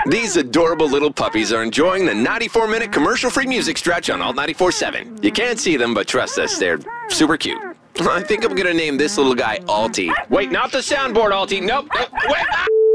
These adorable little puppies are enjoying the 94-minute commercial-free music stretch on Alt 94.7. You can't see them, but trust us, they're super cute. I think I'm gonna name this little guy Altie. Wait, not the soundboard, Altie. Nope. Wait.